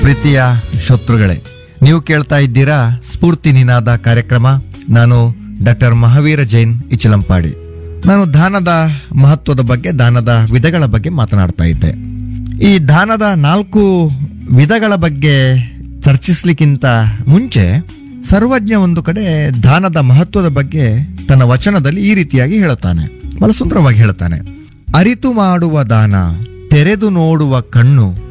ಪ್ರೀತಿಯ ಶತ್ರುಗಳೇ, ನೀವು ಕೇಳ್ತಾ ಇದ್ದೀರಾ ಸ್ಫೂರ್ತಿ ನಿನಾದ ಕಾರ್ಯಕ್ರಮ. ನಾನು ಡಾಕ್ಟರ್ ಮಹಾವೀರ ಜೈನ್ ಇಚಲಂಪಾಡಿ. ನಾನು ದಾನದ ಮಹತ್ವದ ಬಗ್ಗೆ, ದಾನದ ವಿಧಗಳ ಬಗ್ಗೆ ಮಾತನಾಡ್ತಾ ಇದ್ದೆ. ಈ ದಾನದ 4 ವಿಧಗಳ ಬಗ್ಗೆ ಚರ್ಚಿಸ್ಲಿಕ್ಕಿಂತ ಮುಂಚೆ ಸರ್ವಜ್ಞ ಒಂದು ಕಡೆ ದಾನದ ಮಹತ್ವದ ಬಗ್ಗೆ ತನ್ನ ವಚನದಲ್ಲಿ ಈ ರೀತಿಯಾಗಿ ಹೇಳುತ್ತಾನೆ, ಬಹಳ ಸುಂದರವಾಗಿ ಹೇಳುತ್ತಾನೆ. ಅರಿತು ಮಾಡುವ ದಾನ, ತೆರೆದು ನೋಡುವ ಕಣ್ಣು,